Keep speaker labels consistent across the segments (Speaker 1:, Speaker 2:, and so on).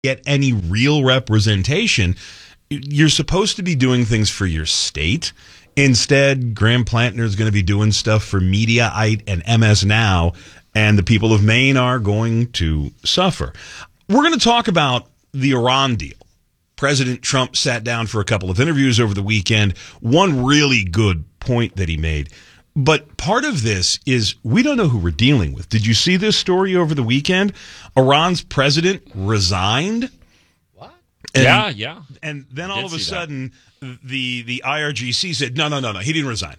Speaker 1: get any real representation. You're supposed to be doing things for your state. Instead, Graham Plantner is going to be doing stuff for Mediaite and MS Now, and the people of Maine are going to suffer. We're going to talk about the Iran deal. President Trump sat down for a couple of interviews over the weekend. One really good point that he made. But part of this is we don't know who we're dealing with. Did you see this story over the weekend? Iran's president resigned.
Speaker 2: What?
Speaker 1: Yeah. And then all of a sudden, the IRGC said, no, he didn't resign.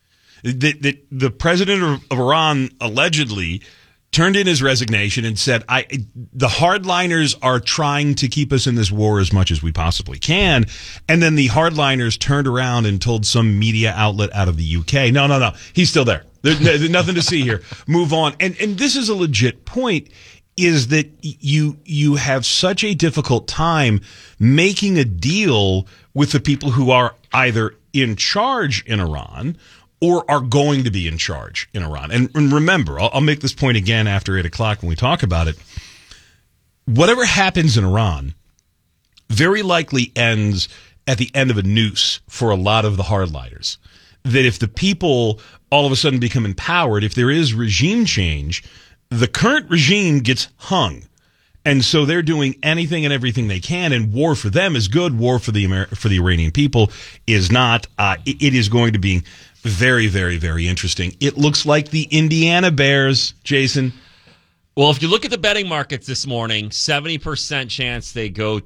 Speaker 1: The president of Iran allegedly turned in his resignation and said, the hardliners are trying to keep us in this war as much as we possibly can. And then the hardliners turned around and told some media outlet out of the UK, no, he's still there. There's nothing to see here. Move on. And this is a legit point, is that you have such a difficult time making a deal with the people who are either in charge in Iran or are going to be in charge in Iran. And remember, I'll make this point again after 8 o'clock when we talk about it. Whatever happens in Iran very likely ends at the end of a noose for a lot of the hardliners. That if the people all of a sudden become empowered, if there is regime change, the current regime gets hung. And so they're doing anything and everything they can, and war for them is good. War for the Iranian people is not. It is going to be very, very, very interesting. It looks like the Indiana Bears, Jason.
Speaker 2: Well, if you look at the betting markets this morning, 70% chance they go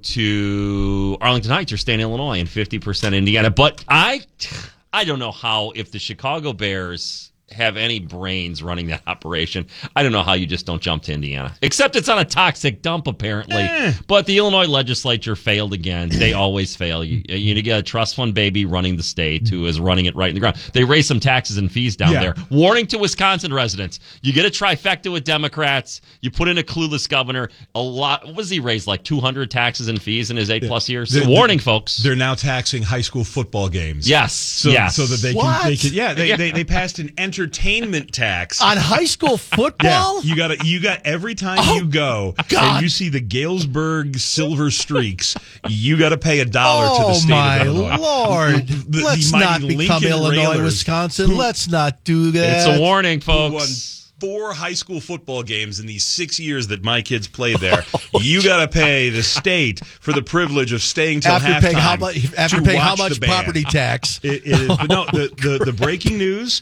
Speaker 2: to Arlington Heights or stay in Illinois, and 50% Indiana. But I don't know how, if the Chicago Bears have any brains running that operation, I don't know how you just don't jump to Indiana. Except it's on a toxic dump, apparently. But the Illinois legislature failed again. They always fail. You get a trust fund baby running the state who is running it right in the ground. They raise some taxes and fees down there. Warning to Wisconsin residents. You get a trifecta with Democrats. You put in a clueless governor. What was he raised, like 200 taxes and fees in his 8+ years? Warning, folks.
Speaker 1: They're now taxing high school football games.
Speaker 2: Yes.
Speaker 1: So that they can. They passed an entertainment tax
Speaker 3: on high school football.
Speaker 1: Yeah, you got every time you go and you see the Galesburg Silver Streaks, you got to pay $1 to the state of Illinois.
Speaker 3: Oh my Lord! Let's not become Illinois, Wisconsin. Let's not do that.
Speaker 2: It's a warning, folks.
Speaker 1: 4 high school football games in these 6 years that my kids played there. You got to pay the state for the privilege of staying till halftime.
Speaker 3: After paying how much property tax?
Speaker 1: It is. But no, the breaking news,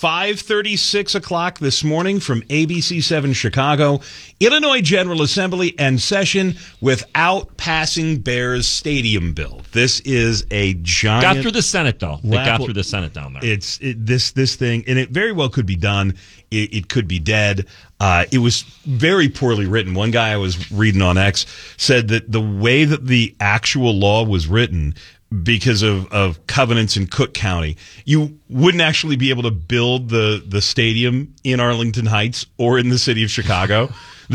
Speaker 1: 5:36 o'clock this morning from ABC 7 Chicago. Illinois General Assembly and session without passing Bears stadium bill. This is a giant.
Speaker 2: Got through the Senate though. They got through the Senate down there.
Speaker 1: This thing, and it very well could be done. It could be dead. It was very poorly written. One guy I was reading on X said that the way that the actual law was written, because of covenants in Cook County, you wouldn't actually be able to build the stadium in Arlington Heights or in the city of Chicago.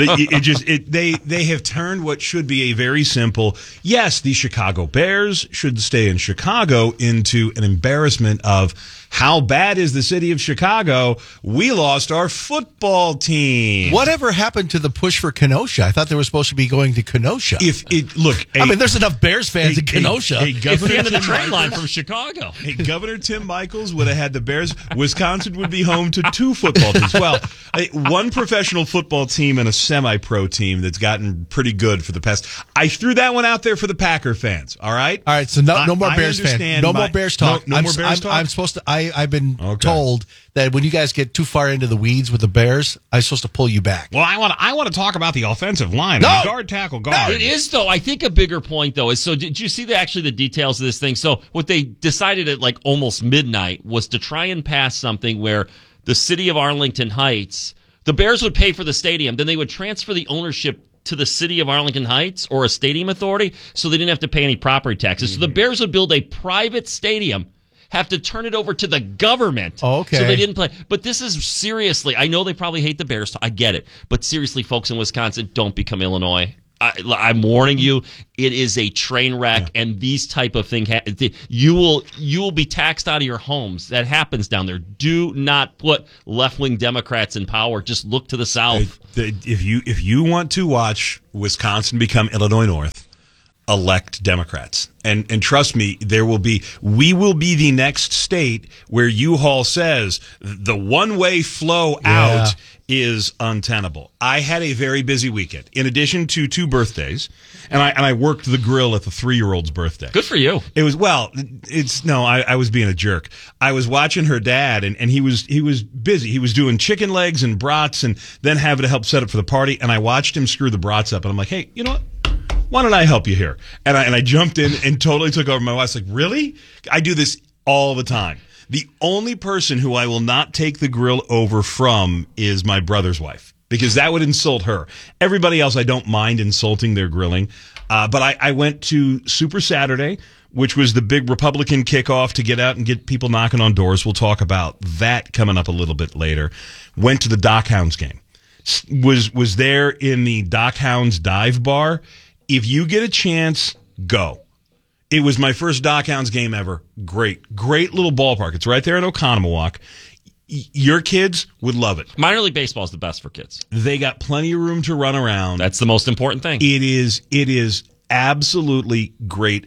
Speaker 1: They have turned what should be a very simple, yes, the Chicago Bears should stay in Chicago, into an embarrassment of how bad is the city of Chicago? We lost our football team.
Speaker 3: Whatever happened to the push for Kenosha? I thought they were supposed to be going to Kenosha. There's enough Bears fans in Kenosha.
Speaker 2: It's the end of the train line from Chicago.
Speaker 1: Governor Tim Michaels would have had the Bears. Wisconsin would be home to 2 football teams. Well, one professional football team and a semi-pro team that's gotten pretty good for the past. I threw that one out there for the Packer fans. All right.
Speaker 3: So no more Bears fans. No more Bears talk.
Speaker 1: No more Bears talk.
Speaker 3: I'm supposed to. I've been told that when you guys get too far into the weeds with the Bears, I'm supposed to pull you back.
Speaker 1: Well, I want to talk about the offensive line. Guard, tackle, guard.
Speaker 2: It is, though. I think a bigger point, though, is, so did you see the details of this thing? So what they decided at like almost midnight was to try and pass something where the city of Arlington Heights, the Bears would pay for the stadium, then they would transfer the ownership to the city of Arlington Heights or a stadium authority, so they didn't have to pay any property taxes. So the Bears would build a private stadium, have to turn it over to the government. So they didn't play. But this is seriously, I know they probably hate the Bears. I get it. But seriously, folks in Wisconsin, don't become Illinois. I'm warning you, it is a train wreck, and these type of things, you will be taxed out of your homes. That happens down there. Do not put left-wing Democrats in power. Just look to the South.
Speaker 1: If you want to watch Wisconsin become Illinois North, elect Democrats. And trust me, we will be the next state where U-Haul says the one-way flow out is untenable. I had a very busy weekend. In addition to 2 birthdays, and I worked the grill at the 3-year-old's birthday.
Speaker 2: Good for you.
Speaker 1: It was I was being a jerk. I was watching her dad, and he was busy. He was doing chicken legs and brats, and then having to help set up for the party. And I watched him screw the brats up, and I'm like, hey, you know what? Why don't I help you here? And I jumped in and totally took over. My wife's like, really? I do this all the time. The only person who I will not take the grill over from is my brother's wife, because that would insult her. Everybody else, I don't mind insulting their grilling. But I went to Super Saturday, which was the big Republican kickoff to get out and get people knocking on doors. We'll talk about that coming up a little bit later. Went to the Dock Hounds game. Was there in the Dock Hounds dive bar. If you get a chance, go. It was my first Dock Hounds game ever. Great little ballpark. It's right there in Oconomowoc. Your kids would love it.
Speaker 2: Minor league baseball is the best for kids.
Speaker 1: They got plenty of room to run around.
Speaker 2: That's the most important thing.
Speaker 1: It is absolutely great.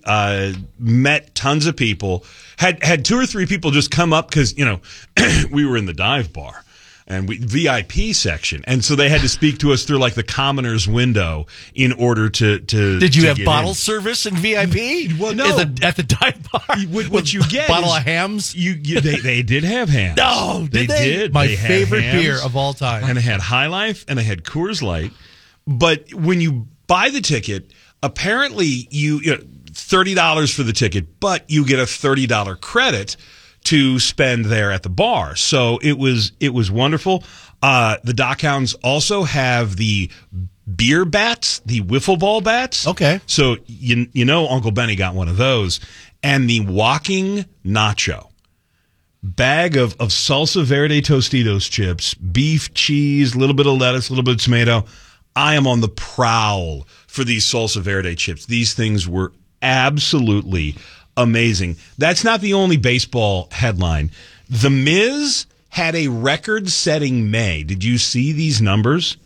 Speaker 1: Met tons of people. Had 2 or 3 people just come up because, we were in the dive bar. And VIP section, and so they had to speak to us through like the commoner's window in order to.
Speaker 3: Did you have bottle service in VIP?
Speaker 1: Well, no.
Speaker 3: At the dive bar.
Speaker 1: What you get?
Speaker 3: Bottle of hams.
Speaker 1: They did have hams.
Speaker 3: No, they did. My favorite beer of all time.
Speaker 1: And they had High Life and they had Coors Light. But when you buy the ticket, apparently you $30 for the ticket, but you get a $30 credit to spend there at the bar. So it was wonderful. The Dock Hounds also have the beer bats, the wiffle ball bats.
Speaker 3: Okay.
Speaker 1: So Uncle Benny got one of those. And the walking nacho. Bag of salsa verde Tostitos chips, beef, cheese, a little bit of lettuce, a little bit of tomato. I am on the prowl for these salsa verde chips. These things were absolutely amazing. That's not the only baseball headline. The Miz had a record-setting May. Did you see these numbers?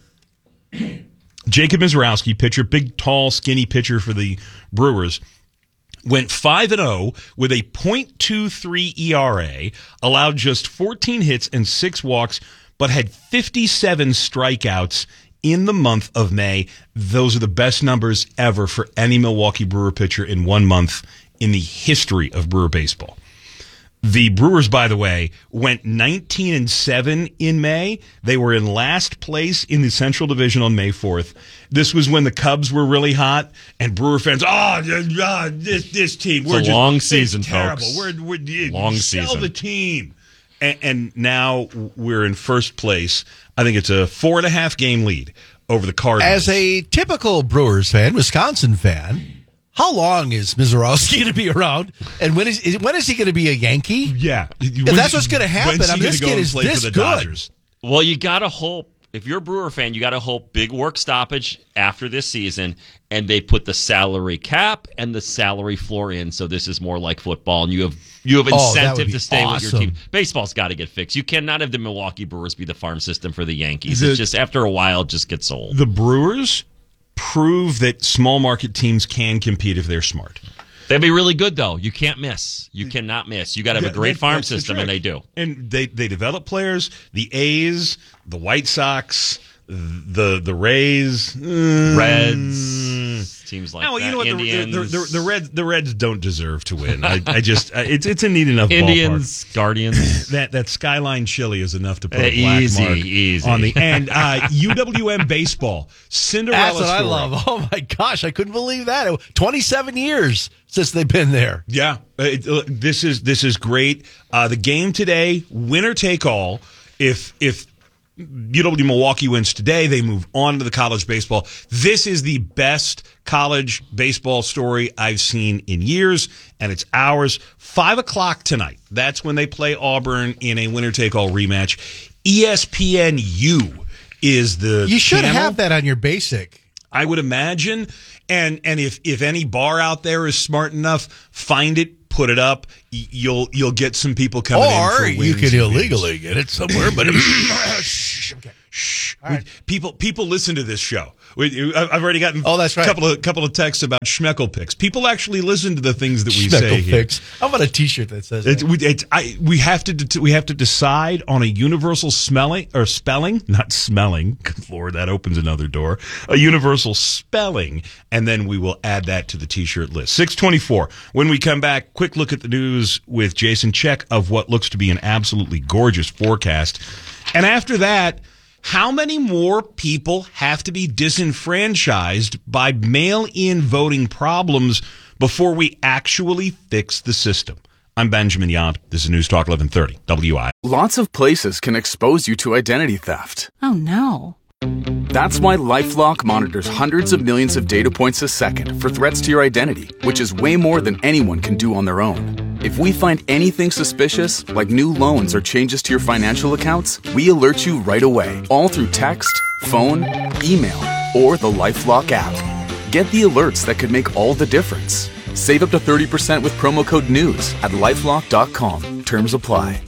Speaker 1: Jacob Mizrowski, pitcher, big, tall, skinny pitcher for the Brewers, went 5-0 with a .23 ERA, allowed just 14 hits and 6 walks, but had 57 strikeouts in the month of May. Those are the best numbers ever for any Milwaukee Brewer pitcher in 1 month in the history of Brewer baseball. The Brewers, by the way, went 19-7 in May. They were in last place in the Central Division on May 4th. This was when the Cubs were really hot, and Brewer fans, this team,
Speaker 2: it's a long season,
Speaker 1: terrible.
Speaker 2: Folks.
Speaker 1: We're
Speaker 2: long
Speaker 1: sell
Speaker 2: season.
Speaker 1: The team. And now we're in first place. I think it's a 4.5 game lead over the Cardinals.
Speaker 3: As a typical Brewers fan, Wisconsin fan, how long is Mizrowski going to be around? And when is he going to be a Yankee?
Speaker 1: Yeah.
Speaker 3: If that's what's going to happen, this kid is this good.
Speaker 1: Dodgers?
Speaker 2: Well, you got to hope. If you're a Brewer fan, you got to hope big work stoppage after this season, and they put the salary cap and the salary floor in, so this is more like football, and you have incentive to stay with your team. Baseball's got to get fixed. You cannot have the Milwaukee Brewers be the farm system for the Yankees. It's just after a while, it just gets old.
Speaker 1: The Brewers prove that small market teams can compete if they're smart.
Speaker 2: They'd be really good, though. You can't miss. You cannot miss. You got to have a great farm system, and they do.
Speaker 1: And they develop players. The A's, the White Sox, the Rays,
Speaker 2: Reds, teams like that.
Speaker 1: You know what?
Speaker 2: Indians,
Speaker 1: the Reds don't deserve to win. It's a neat enough
Speaker 2: Indians,
Speaker 1: ballpark.
Speaker 2: Guardians.
Speaker 1: That Skyline chili is enough to put a black mark on the end. UWM baseball, Cinderella
Speaker 3: story. That's what I love. Oh my gosh, I couldn't believe that. 27 years since they've been there.
Speaker 1: Yeah, this is great. The game today, winner take all. If UW Milwaukee wins today, they move on to the college baseball. This is the best college baseball story I've seen in years, and it's ours. 5 o'clock tonight. That's when they play Auburn in a winner-take-all rematch. ESPNU is the
Speaker 3: You should
Speaker 1: channel.
Speaker 3: have that on your basic.
Speaker 1: I would imagine. And if any bar out there is smart enough, find it, put it up. You'll get some people coming in for wins.
Speaker 3: Or you could illegally get it somewhere. But
Speaker 1: shh. Right. People listen to this show. I've already gotten
Speaker 3: that's right.
Speaker 1: couple of texts about Schmeckel picks. People actually listen to the things that we say here.
Speaker 3: How about a T-shirt that says that?
Speaker 1: We have to decide on a universal spelling, not smelling. Good Lord, that opens another door. A universal spelling, and then we will add that to the T-shirt list. 6:24. When we come back, quick look at the news with Jason Check of what looks to be an absolutely gorgeous forecast, and after that, how many more people have to be disenfranchised by mail-in voting problems before we actually fix the system? I'm Benjamin Yount. This is News Talk 1130, WI.
Speaker 4: Lots of places can expose you to identity theft.
Speaker 5: Oh, no.
Speaker 4: That's why LifeLock monitors hundreds of millions of data points a second for threats to your identity, which is way more than anyone can do on their own. If we find anything suspicious, like new loans or changes to your financial accounts, we alert you right away, all through text, phone, email, or the LifeLock app. Get the alerts that could make all the difference. Save up to 30% with promo code NEWS at LifeLock.com. Terms apply.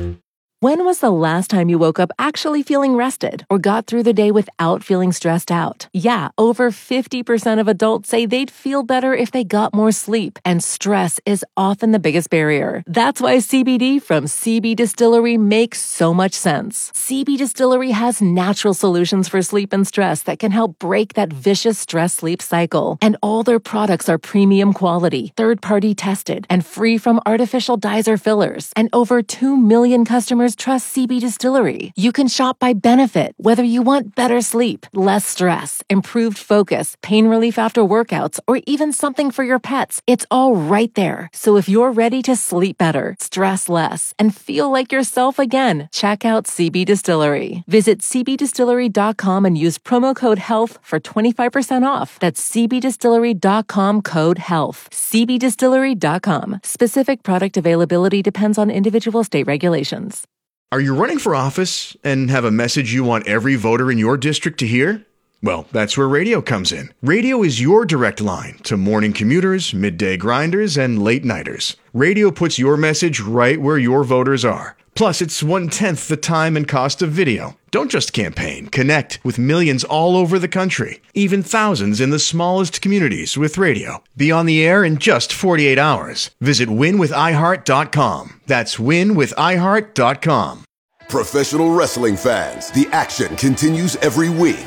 Speaker 6: When was the last time you woke up actually feeling rested or got through the day without feeling stressed out? Yeah, over 50% of adults say they'd feel better if they got more sleep, and stress is often the biggest barrier. That's why CBD from CB Distillery makes so much sense. CB Distillery has natural solutions for sleep and stress that can help break that vicious stress-sleep cycle. And all their products are premium quality, third-party tested, and free from artificial dyes or fillers. And over 2 million customers trust CB Distillery. You can shop by benefit, whether you want better sleep, less stress, improved focus, pain relief after workouts, or even something for your pets. It's all right there. So if you're ready to sleep better, stress less, and feel like yourself again, check out CB Distillery. Visit cbdistillery.com and use promo code HEALTH for 25% off. That's cbdistillery.com, code HEALTH. cbdistillery.com. Specific product availability depends on individual state regulations.
Speaker 7: Are you running for office and have a message you want every voter in your district to hear? Well, that's where radio comes in. Radio is your direct line to morning commuters, midday grinders, and late nighters. Radio puts your message right where your voters are. Plus, it's 1/10 the time and cost of video. Don't just campaign. Connect with millions all over the country, even thousands in the smallest communities with radio. Be on the air in just 48 hours. Visit winwithiheart.com. That's winwithiheart.com.
Speaker 8: Professional wrestling fans, the action continues every week.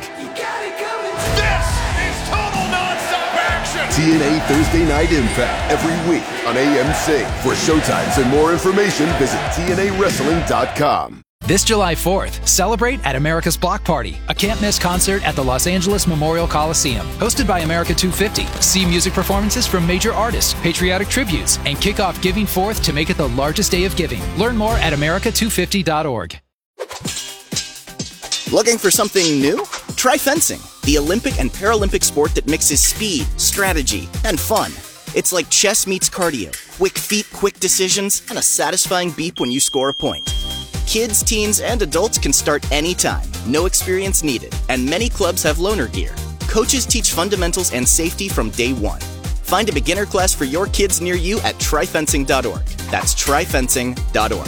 Speaker 9: This is total nonstop action!
Speaker 8: TNA Thursday Night Impact every week on AMC. For showtimes and more information, visit TNAWrestling.com.
Speaker 10: This July 4th, celebrate at America's Block Party, a can't-miss concert at the Los Angeles Memorial Coliseum. Hosted by America 250, see music performances from major artists, patriotic tributes, and kick off Giving Forth to make it the largest day of giving. Learn more at america250.org.
Speaker 11: Looking for something new? Try fencing, the Olympic and Paralympic sport that mixes speed, strategy, and fun. It's like chess meets cardio, quick feet, quick decisions, and a satisfying beep when you score a point. Kids, teens, and adults can start anytime, no experience needed, and many clubs have loaner gear. Coaches teach fundamentals and safety from day one. Find a beginner class for your kids near you at tryfencing.org. That's tryfencing.org.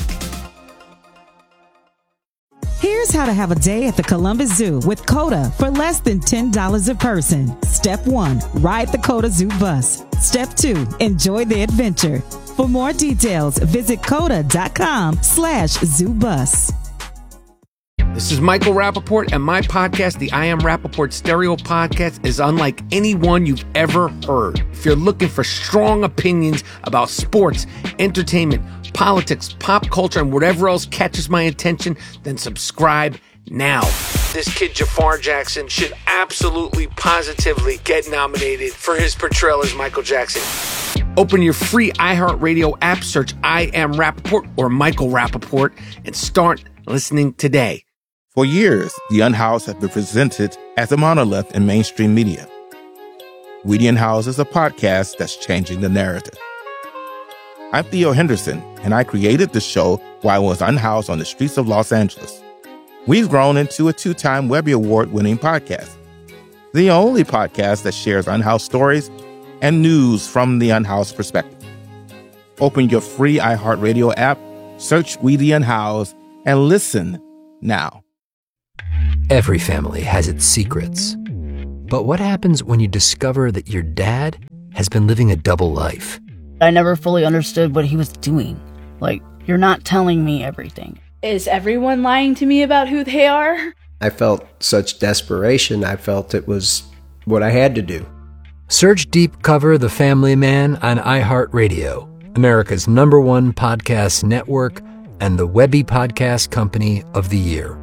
Speaker 12: Here's how to have a day at the Columbus Zoo with COTA for less than $10 a person. Step 1, ride the COTA Zoo bus. Step 2, enjoy the adventure. For more details, visit COTA.com/ZooBus.
Speaker 13: This is Michael Rappaport, and my podcast, the I Am Rappaport Stereo Podcast, is unlike any one you've ever heard. If you're looking for strong opinions about sports, entertainment, politics, pop culture, and whatever else catches my attention, then subscribe now. This kid, Jafar Jackson, should absolutely, positively get nominated for his portrayal as Michael Jackson. Open your free iHeartRadio app, search I Am Rappaport or Michael Rappaport, and start listening today.
Speaker 14: For years, The Unhoused has been presented as a monolith in mainstream media. We the Unhoused is a podcast that's changing the narrative. I'm Theo Henderson, and I created the show while I was unhoused on the streets of Los Angeles. We've grown into a 2-time Webby Award-winning podcast. the only podcast that shares unhoused stories and news from the unhoused perspective. Open your free iHeartRadio app, search We the Unhoused, and listen now.
Speaker 5: Every family has its secrets. But what happens when you discover that your dad has been living a double life?
Speaker 15: I never fully understood what he was doing. Like, you're not telling me everything.
Speaker 16: Is everyone lying to me about who they are?
Speaker 17: I felt such desperation. I felt it was what I had to do.
Speaker 5: Search Deep Cover The Family Man on iHeartRadio, America's #1 podcast network and the Webby Podcast Company of the Year.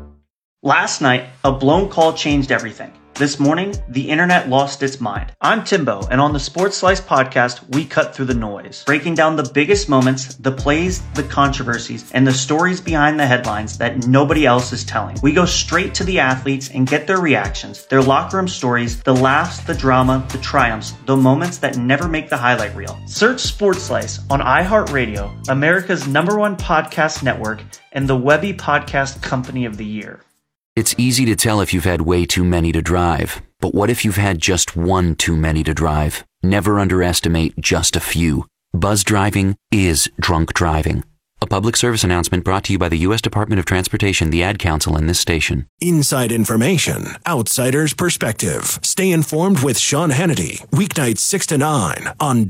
Speaker 18: Last night, a blown call changed everything. This morning, the internet lost its mind. I'm Timbo, and on the Sports Slice podcast, we cut through the noise, breaking down the biggest moments, the plays, the controversies, and the stories behind the headlines that nobody else is telling. We go straight to the athletes and get their reactions, their locker room stories, the laughs, the drama, the triumphs, the moments that never make the highlight reel. Search Sports Slice on iHeartRadio, America's #1 podcast network, and the Webby Podcast Company of the Year.
Speaker 19: It's easy to tell if you've had way too many to drive, but what if you've had just one too many to drive? Never underestimate just a few. Buzz driving is drunk driving. A public service announcement brought to you by the U.S. Department of Transportation, the Ad Council, and this station.
Speaker 20: Inside information, outsider's perspective. Stay informed with Sean Hannity, weeknights 6 to 9 on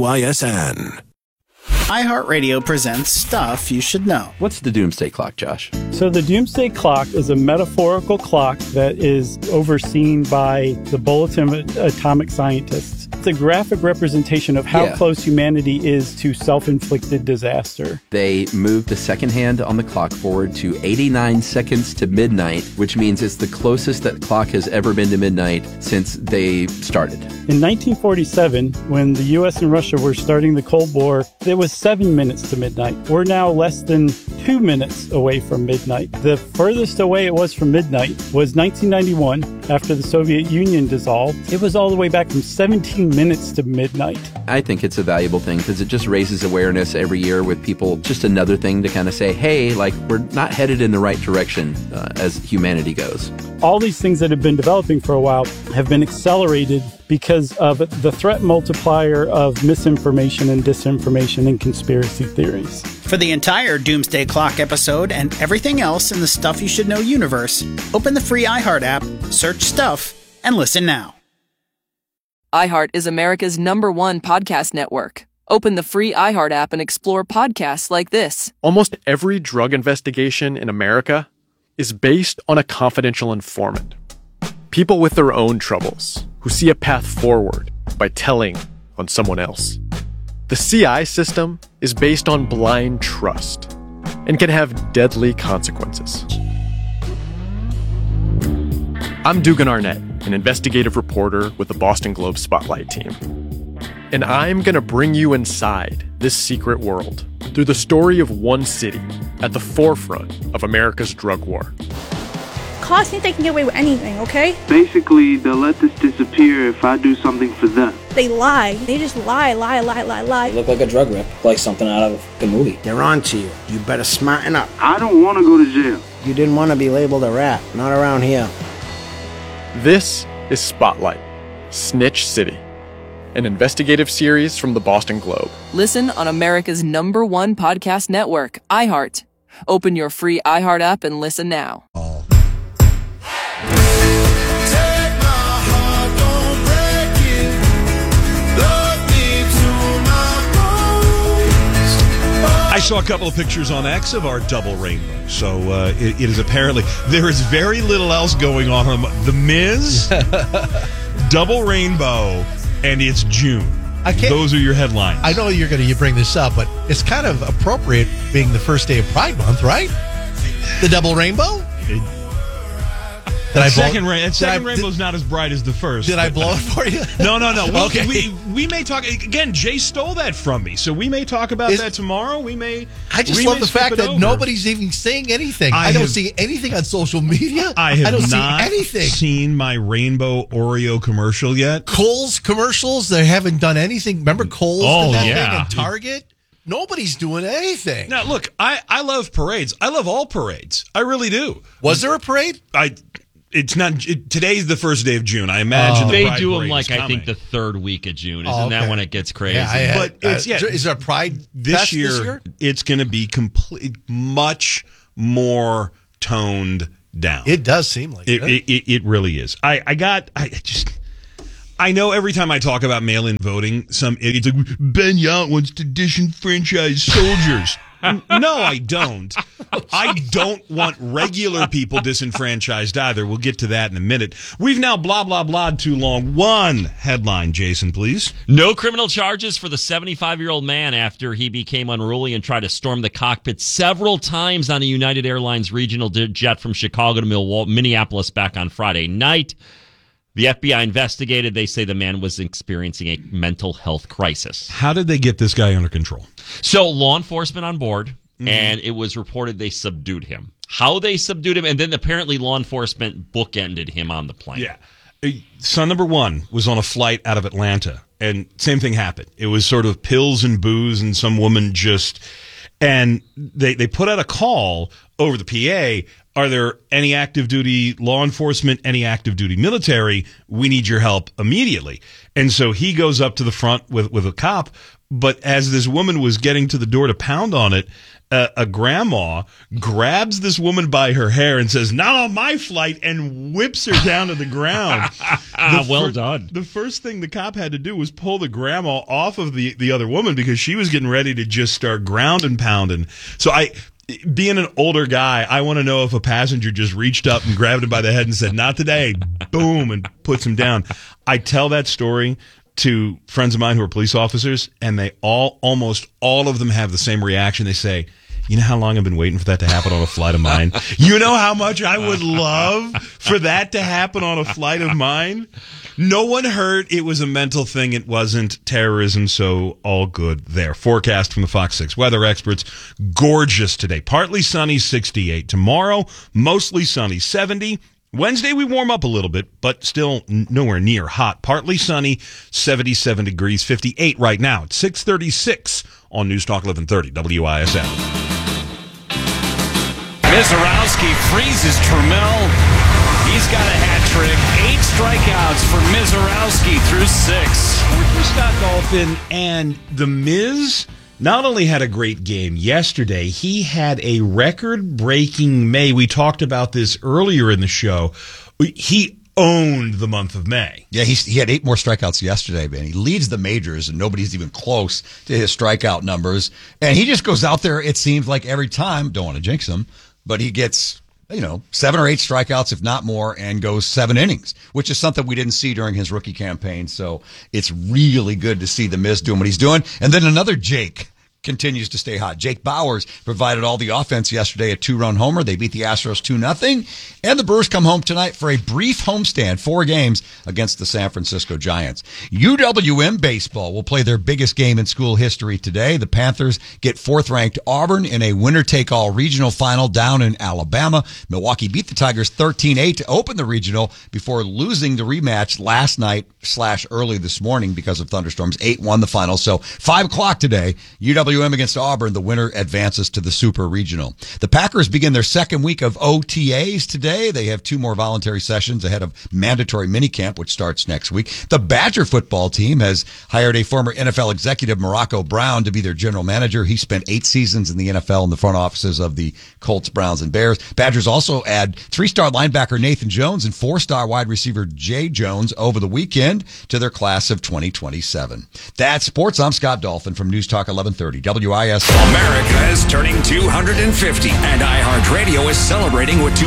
Speaker 20: WISN.
Speaker 11: iHeartRadio presents Stuff You Should Know.
Speaker 21: What's the Doomsday Clock, Josh?
Speaker 22: So the Doomsday Clock is a metaphorical clock that is overseen by the Bulletin of Atomic Scientists. It's a graphic representation of how close humanity is to self-inflicted disaster.
Speaker 21: They moved the second hand on the clock forward to 89 seconds to midnight, which means it's the closest that clock has ever been to midnight since they started.
Speaker 22: In 1947, when the U.S. and Russia were starting the Cold War, it was 7 minutes to midnight. We're now less than 2 minutes away from midnight. The furthest away it was from midnight was 1991, after the Soviet Union dissolved. It was all the way back from 17 minutes to midnight.
Speaker 21: I think it's a valuable thing because it just raises awareness every year with people. Just another thing to kind of say, hey, like, we're not headed in the right direction as humanity goes.
Speaker 22: All these things that have been developing for a while have been accelerated because of the threat multiplier of misinformation and disinformation and conspiracy theories.
Speaker 11: For the entire Doomsday Clock episode and everything else in the Stuff You Should Know universe, open the free iHeart app, search Stuff, and listen now.
Speaker 6: iHeart is America's #1 podcast network. Open the free iHeart app and explore podcasts like this.
Speaker 23: Almost every drug investigation in America is based on a confidential informant. People with their own troubles who see a path forward by telling on someone else. The CI system is based on blind trust and can have deadly consequences. I'm Dugan Arnett, an investigative reporter with the Boston Globe Spotlight team. And I'm going to bring you inside this secret world through the story of one city at the forefront of America's drug war.
Speaker 16: Cops think they can get away with anything, okay?
Speaker 24: Basically, they'll let this disappear if I do something for them.
Speaker 16: They lie. They just lie.
Speaker 25: You look like a drug rip, like something out of the movie.
Speaker 26: They're on to you. You better smarten up.
Speaker 24: I don't want to go to jail.
Speaker 26: You didn't want to be labeled a rat. Not around here.
Speaker 23: This is Spotlight, Snitch City, an investigative series from the Boston Globe.
Speaker 6: Listen on America's #1 podcast network, iHeart. Open your free iHeart app and listen now.
Speaker 1: I saw a couple of pictures on X of our double rainbow. So it is apparently, there is very little else going on. The Miz, double rainbow, and it's June. Those are your headlines.
Speaker 3: I know you're going to bring this up, but it's kind of appropriate being the first day of Pride Month, right? The double rainbow?
Speaker 1: Second rainbow's not as bright as the first.
Speaker 3: Did I blow it for you?
Speaker 1: No.
Speaker 3: Okay.
Speaker 1: We may talk again. Jay stole that from me, so we may talk about that tomorrow.
Speaker 3: I just love the fact that nobody's even saying anything. I don't see anything on social media.
Speaker 1: I don't see seen my rainbow Oreo commercial yet.
Speaker 3: Kohl's commercials, they haven't done anything. Remember Kohl's? Thing at Target? Nobody's doing anything.
Speaker 1: Now, look, I love parades. I love all parades. I really do.
Speaker 3: Was there a parade?
Speaker 1: It's not. Today's the first day of June. I imagine
Speaker 2: they
Speaker 1: Pride
Speaker 2: do them
Speaker 1: Parade
Speaker 2: like
Speaker 1: is
Speaker 2: I think
Speaker 1: coming.
Speaker 2: the third week of June. Isn't that when it gets crazy?
Speaker 3: Yeah,
Speaker 1: But
Speaker 3: is there a Pride
Speaker 1: this
Speaker 3: Fest
Speaker 1: year?
Speaker 3: this year?
Speaker 1: It's going to be much more toned down.
Speaker 3: It does seem like
Speaker 1: it really is. I know every time I talk about mail-in voting, some idiot's like, Ben Yount wants to disenfranchise soldiers. No, I don't. I don't want regular people disenfranchised either. We'll get to that in a minute. We've now blah, blah, blah too long. One headline, Jason, please.
Speaker 2: No criminal charges for the 75-year-old man after he became unruly and tried to storm the cockpit several times on a United Airlines regional jet from Chicago to Minneapolis back on Friday night. The FBI investigated. They say the man was experiencing a mental health crisis.
Speaker 1: How did they get this guy under control?
Speaker 2: So law enforcement on board, and it was reported they subdued him. How they subdued him, and then apparently law enforcement bookended him on the plane.
Speaker 1: Yeah. Son number one was on a flight out of Atlanta, and same thing happened. It was sort of pills and booze, and some woman just... And they put out a call over the PA. Are there any active duty law enforcement, any active duty military? We need your help immediately. And so he goes up to the front with a cop. But as this woman was getting to the door to pound on it, a grandma grabs this woman by her hair and says, "Not on my flight," and whips her down to the ground.
Speaker 2: Well done.
Speaker 1: The first thing the cop had to do was pull the grandma off of the other woman because she was getting ready to just start ground and pounding. So being an older guy, I want to know if a passenger just reached up and grabbed him by the head and said, "Not today," boom, and puts him down. I tell that story to friends of mine who are police officers, and they almost all of them have the same reaction. They say, "You know how long I've been waiting for that to happen on a flight of mine? You know how much I would love for that to happen on a flight of mine?" No one hurt. It was a mental thing. It wasn't terrorism, so all good there. Forecast from the Fox 6 weather experts. Gorgeous today. Partly sunny, 68. Tomorrow, mostly sunny, 70. Wednesday, we warm up a little bit, but still nowhere near hot. Partly sunny, 77 degrees, 58 right now. It's 6:36 on News Talk 1130, WISN.
Speaker 4: Mizorowski freezes Trammell. He's got a hat trick. 8 strikeouts for Mizorowski through 6.
Speaker 1: We're Scott Dolphin, and The Miz not only had a great game yesterday, he had a record-breaking May. We talked about this earlier in the show. He owned the month of May.
Speaker 7: Yeah, he had 8 more strikeouts yesterday, man. He leads the majors, and nobody's even close to his strikeout numbers. And he just goes out there, it seems like every time, don't want to jinx him, but he gets 7 or 8 strikeouts, if not more, and goes 7 innings, which is something we didn't see during his rookie campaign. So it's really good to see the Miz doing what he's doing. And then another Jake continues to stay hot. Jake Bauers provided all the offense yesterday, a 2-run homer. They beat the Astros 2-0. And the Brewers come home tonight for a brief homestand, 4 games against the San Francisco Giants. UWM baseball will play their biggest game in school history today. The Panthers get 4th-ranked Auburn in a winner-take-all regional final down in Alabama. Milwaukee beat the Tigers 13-8 to open the regional before losing the rematch last night / early this morning because of thunderstorms. 8-1 the final. So 5 o'clock today, UWM against Auburn, the winner advances to the Super Regional. The Packers begin their second week of OTAs today. They have 2 more voluntary sessions ahead of mandatory minicamp, which starts next week. The Badger football team has hired a former NFL executive, Morocco Brown, to be their general manager. He spent 8 seasons in the NFL in the front offices of the Colts, Browns, and Bears. Badgers also add 3-star linebacker Nathan Jones and 4-star wide receiver Jay Jones over the weekend to their class of 2027. That's sports. I'm Scott Dolphin from News Talk 1130. WISN.
Speaker 20: America is turning 250, and iHeartRadio is celebrating with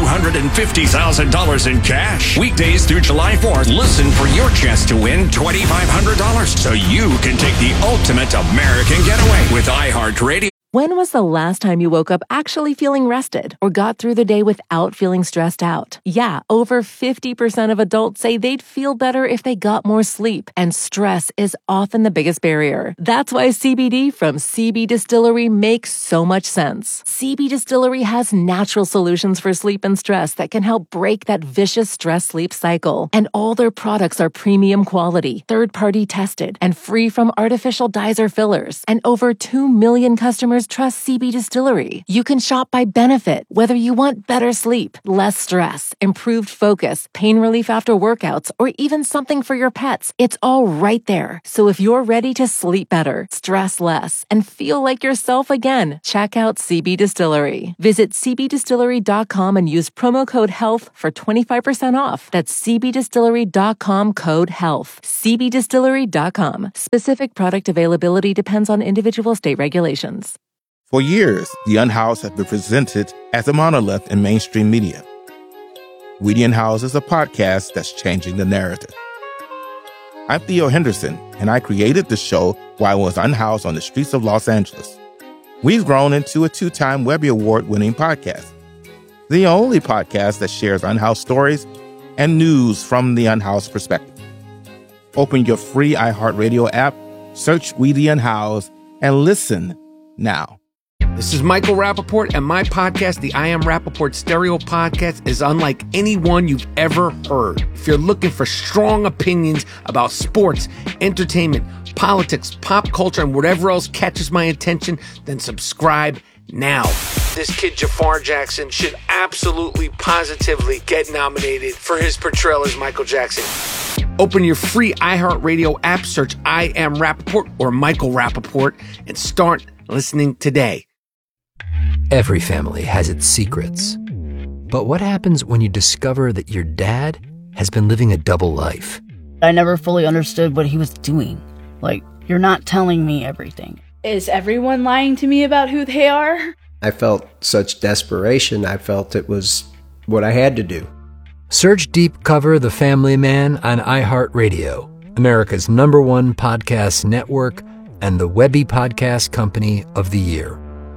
Speaker 20: $250,000 in cash. Weekdays through July 4th, listen for your chance to win $2,500 so you can take the ultimate American getaway with iHeartRadio.
Speaker 6: When was the last time you woke up actually feeling rested or got through the day without feeling stressed out? Yeah, over 50% of adults say they'd feel better if they got more sleep, and stress is often the biggest barrier. That's why CBD from CB Distillery makes so much sense. CB Distillery has natural solutions for sleep and stress that can help break that vicious stress-sleep cycle. And all their products are premium quality, third-party tested, and free from artificial dyes or fillers. And over 2 million customers customers trust CB Distillery. You can shop by benefit, whether you want better sleep, less stress, improved focus, pain relief after workouts, or even something for your pets. It's all right there. So if you're ready to sleep better, stress less, and feel like yourself again, check out CB Distillery. Visit cbdistillery.com and use promo code HEALTH for 25% off. That's cbdistillery.com, code HEALTH. cbdistillery.com. Specific product availability depends on individual state regulations.
Speaker 8: For years, The Unhoused have been presented as a monolith in mainstream media. We the Unhoused is a podcast that's changing the narrative. I'm Theo Henderson, and I created the show while I was unhoused on the streets of Los Angeles. We've grown into a 2-time Webby Award-winning podcast, the only podcast that shares unhoused stories and news from the unhoused perspective. Open your free iHeartRadio app, search We the Unhoused, and listen now.
Speaker 9: This is Michael Rappaport, and my podcast, the I Am Rappaport Stereo Podcast, is unlike any one you've ever heard. If you're looking for strong opinions about sports, entertainment, politics, pop culture, and whatever else catches my attention, then subscribe now. This kid Jafar Jackson should absolutely, positively get nominated for his portrayal as Michael Jackson. Open your free iHeartRadio app, search I Am Rappaport or Michael Rappaport, and start listening today.
Speaker 5: Every family has its secrets. But what happens when you discover that your dad has been living a double life?
Speaker 15: I never fully understood what he was doing. Like, you're not telling me everything.
Speaker 16: Is everyone lying to me about who they are?
Speaker 17: I felt such desperation. I felt it was what I had to do.
Speaker 5: Search Deep Cover The Family Man on iHeartRadio, America's #1 podcast network and the Webby Podcast Company of the Year.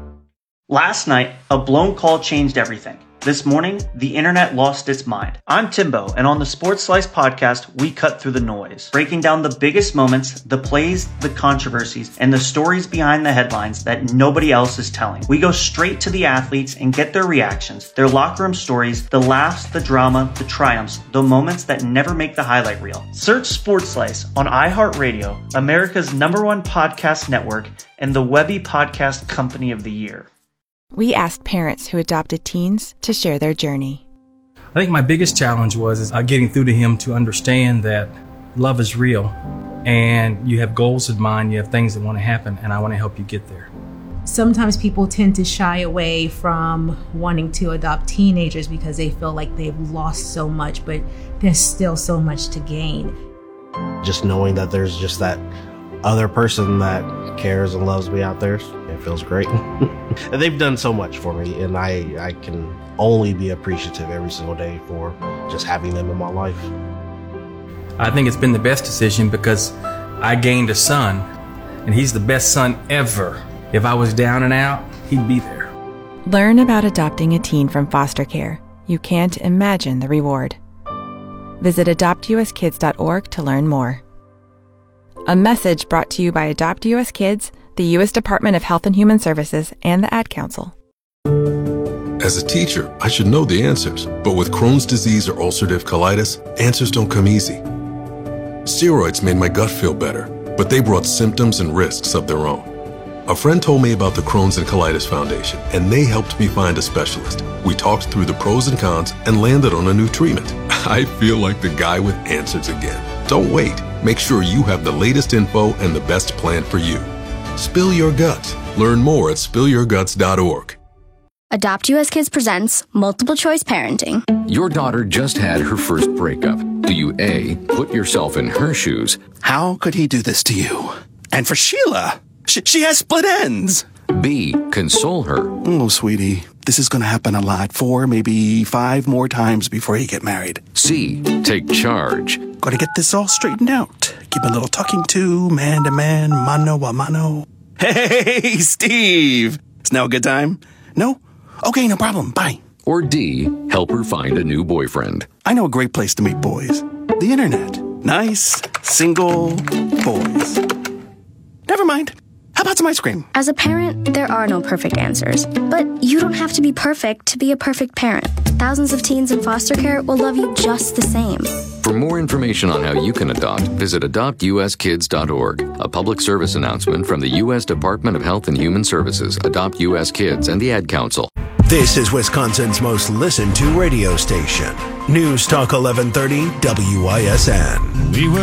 Speaker 18: Last night, a blown call changed everything. This morning, the internet lost its mind. I'm Timbo, and on the Sports Slice podcast, we cut through the noise, breaking down the biggest moments, the plays, the controversies, and the stories behind the headlines that nobody else is telling. We go straight to the athletes and get their reactions, their locker room stories, the laughs, the drama, the triumphs, the moments that never make the highlight reel. Search Sports Slice on iHeartRadio, America's #1 podcast network, and the Webby Podcast Company of the Year.
Speaker 10: We asked parents who adopted teens to share their journey.
Speaker 12: I think my biggest challenge was getting through to him to understand that love is real and you have goals in mind, you have things that want to happen, and I want to help you get there.
Speaker 13: Sometimes people tend to shy away from wanting to adopt teenagers because they feel like they've lost so much, but there's still so much to gain.
Speaker 26: Just knowing that there's just that other person that cares and loves me out there, it feels great. And they've done so much for me, and I can only be appreciative every single day for just having them in my life.
Speaker 12: I think it's been the best decision because I gained a son, and he's the best son ever. If I was down and out, he'd be there.
Speaker 10: Learn about adopting a teen from foster care. You can't imagine the reward. Visit adoptuskids.org to learn more. A message brought to you by Adopt US Kids, the U.S. Department of Health and Human Services, and the Ad Council.
Speaker 14: As a teacher, I should know the answers, but with Crohn's disease or ulcerative colitis, answers don't come easy. Steroids made my gut feel better, but they brought symptoms and risks of their own. A friend told me about the Crohn's and Colitis Foundation, and they helped me find a specialist. We talked through the pros and cons and landed on a new treatment. I feel like the guy with answers again. Don't wait. Make sure you have the latest info and the best plan for you. Spill Your Guts. Learn more at spillyourguts.org.
Speaker 27: Adopt US Kids presents Multiple Choice Parenting.
Speaker 28: Your daughter just had her first breakup. Do you A, put yourself in her shoes?
Speaker 29: How could he do this to you? And for Sheila, she has split ends.
Speaker 28: B, console her.
Speaker 29: Oh, sweetie, this is going to happen a lot. 4, maybe 5 more times before you get married.
Speaker 28: C, take charge.
Speaker 29: Got to get this all straightened out. Give a little talking to, man to man, mano a mano. Hey, Steve! Is now a good time? No? Okay, no problem. Bye.
Speaker 28: Or D, help her find a new boyfriend.
Speaker 29: I know a great place to meet boys. The internet. Nice, single boys. Never mind. How about some ice cream?
Speaker 27: As a parent, there are no perfect answers. But you don't have to be perfect to be a perfect parent. Thousands of teens in foster care will love you just the same.
Speaker 28: For more information on how you can adopt, visit adoptuskids.org. A public service announcement from the U.S. Department of Health and Human Services, Adopt U.S. Kids, and the Ad Council.
Speaker 2: This is Wisconsin's most listened to radio station. News Talk 1130 WISN.
Speaker 1: We will